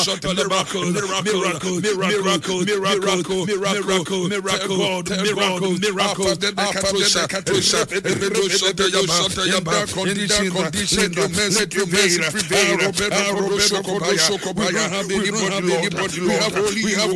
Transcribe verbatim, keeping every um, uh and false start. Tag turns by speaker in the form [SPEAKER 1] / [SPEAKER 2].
[SPEAKER 1] miracle, miracle, miracle, miracle, miracle, miracle, miracle, God, miracle, miracle. After the Katusha, in that condition, let your mercy prevail. We don't have anybody, Lord. We have only you.